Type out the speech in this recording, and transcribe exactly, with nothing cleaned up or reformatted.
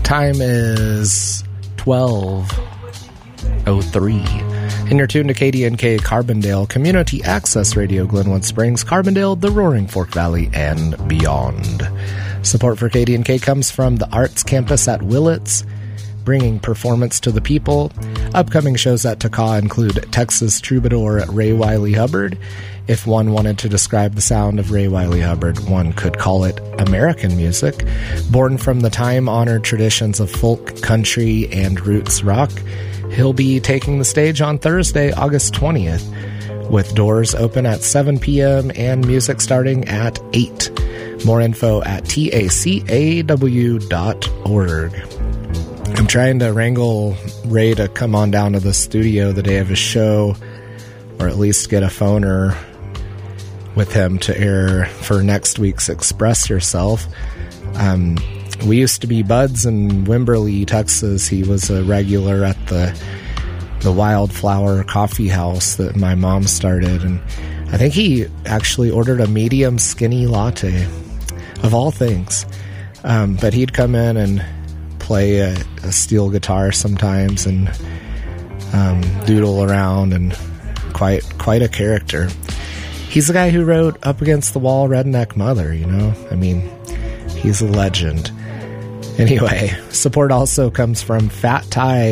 Time is twelve oh three. And you're tuned to K D N K Carbondale, Community Access Radio, Glenwood Springs, Carbondale, the Roaring Fork Valley, and beyond. Support for K D N K comes from the Arts Campus at Willits, bringing performance to the people. Upcoming shows at T C A include Texas troubadour Ray Wiley Hubbard. If one wanted to describe the sound of Ray Wiley Hubbard, one could call it American music. Born from the time-honored traditions of folk, country, and roots rock, he'll be taking the stage on Thursday, August twentieth, with doors open at seven p.m. and music starting at eight. More info at T A C A W dot org. I'm trying to wrangle Ray to come on down to the studio the day of his show, or at least get a phoner with him to air for next week's Express Yourself. Um, we used to be buds in Wimberley, Texas. He was a regular at the the Wildflower Coffee House that my mom started, and I think he actually ordered a medium skinny latte, of all things. Um, but he'd come in and play a, a steel guitar sometimes and um, doodle around, and quite quite a character. He's the guy who wrote Up Against the Wall, Redneck Mother, you know? I mean, he's a legend. Anyway, support also comes from Fat Tie